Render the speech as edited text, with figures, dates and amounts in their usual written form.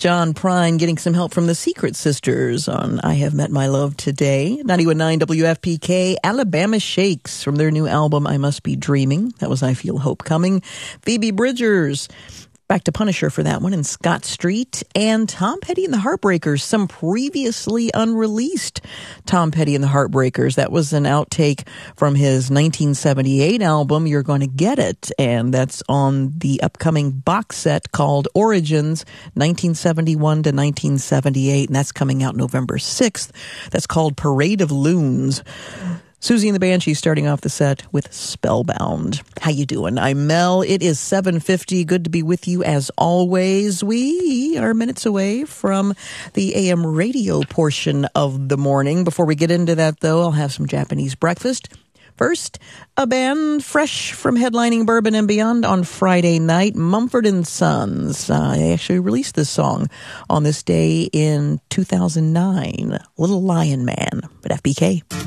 John Prine getting some help from the Secret Sisters on I Have Met My Love Today. 91.9 WFPK, Alabama Shakes from their new album, I Must Be Dreaming. That was I Feel Hope Coming. Phoebe Bridgers, back to Punisher for that one, in Scott Street. And Tom Petty and the Heartbreakers, some previously unreleased Tom Petty and the Heartbreakers. That was an outtake from his 1978 album, You're Gonna Get It. And that's on the upcoming box set called Origins, 1971 to 1978. And that's coming out November 6th. That's called Parade of Loons. Susie and the Banshees starting off the set with Spellbound. How you doing? I'm Mel. It is 7:50. Good to be with you as always. We are minutes away from the AM radio portion of the morning. Before we get into that, though, I'll have some Japanese breakfast. First, a band fresh from headlining Bourbon and Beyond on Friday night, Mumford & Sons. They actually released this song on this day in 2009, Little Lion Man, at FBK.